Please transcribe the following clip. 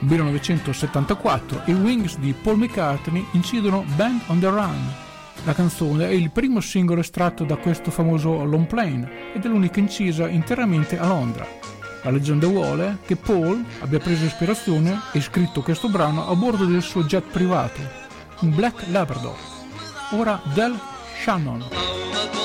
1974 i Wings di Paul McCartney incidono Band on the Run. La canzone è il primo singolo estratto da questo famoso long plane ed è l'unica incisa interamente a Londra. La leggenda vuole che Paul abbia preso ispirazione e scritto questo brano a bordo del suo jet privato, un Black Labrador. Ora Del Shannon.